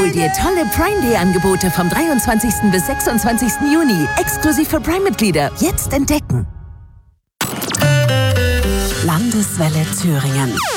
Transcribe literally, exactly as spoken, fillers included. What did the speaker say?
Hol dir tolle Prime Day Angebote vom dreiundzwanzigsten bis sechsundzwanzigsten Juni. Exklusiv für Prime-Mitglieder. Jetzt entdecken. Landeswelle Thüringen.